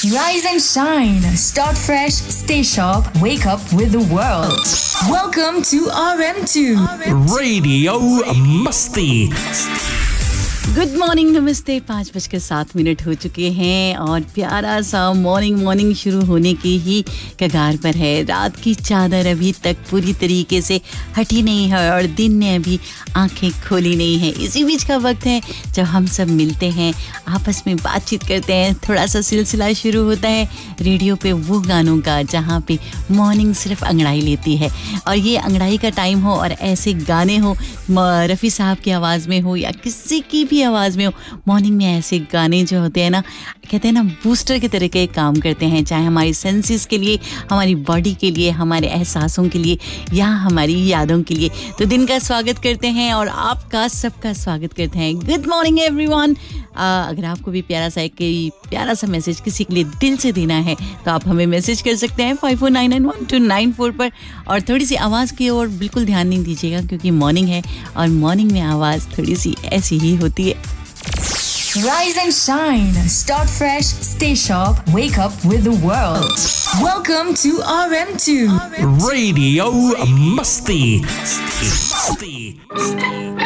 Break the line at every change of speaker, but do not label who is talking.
Rise and shine. Start fresh. Stay sharp. Wake up with the world. Welcome to RM2
Radio Masti.
Good morning, नमस्ते। 5:07 हो चुके हैं और प्यारा सा मॉर्निंग शुरू होने की ही कगार पर है। रात की चादर अभी तक पूरी तरीके से हटी नहीं है और दिन ने अभी आंखें खोली नहीं है। इसी बीच का वक्त है जब हम सब मिलते हैं, आपस में बातचीत करते हैं। थोड़ा सा सिलसिला शुरू होता है रेडियो पे वो गानों का जहाँ पे मॉर्निंग सिर्फ अंगड़ाई लेती है। और ये अंगड़ाई का टाइम हो और ऐसे गाने हो, रफ़ी साहब की आवाज़ में हो या किसी की भी आवाज़ में हो, मॉर्निंग में ऐसे गाने जो होते हैं ना, कहते हैं ना, बूस्टर की तरह के काम करते हैं, चाहे हमारी सेंसेस के लिए, हमारी बॉडी के लिए, हमारे एहसासों के लिए या हमारी यादों के लिए। तो दिन का स्वागत करते हैं और आपका सबका स्वागत करते हैं। Good morning everyone. अगर आपको भी प्यारा सा मैसेज किसी के लिए दिल से देना है तो आप हमें मैसेज कर सकते हैं 54991294 पर। और थोड़ी सी आवाज़ की ओर बिल्कुल ध्यान नहीं दीजिएगा क्योंकि मॉर्निंग है और मॉर्निंग में आवाज़ थोड़ी सी ऐसी ही होती है।
Rise and shine. Start fresh. Stay sharp. Wake up with the world. Welcome to RM2
Radio Masti.